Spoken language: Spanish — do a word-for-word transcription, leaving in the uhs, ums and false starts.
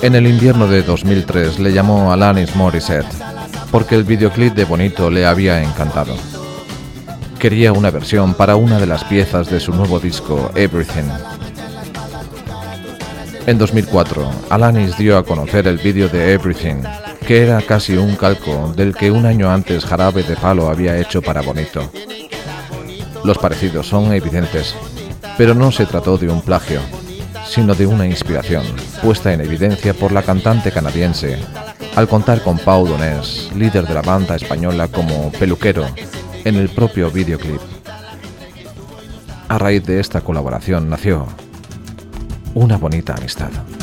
En el invierno de dos mil tres le llamó Alanis Morissette porque el videoclip de Bonito le había encantado. Quería una versión para una de las piezas de su nuevo disco, Everything. En dos mil cuatro, Alanis dio a conocer el vídeo de Everything, que era casi un calco del que un año antes Jarabe de Palo había hecho para Bonito. Los parecidos son evidentes, pero no se trató de un plagio, sino de una inspiración puesta en evidencia por la cantante canadiense al contar con Pau Donés, líder de la banda española, como peluquero en el propio videoclip. A raíz de esta colaboración nació una bonita amistad.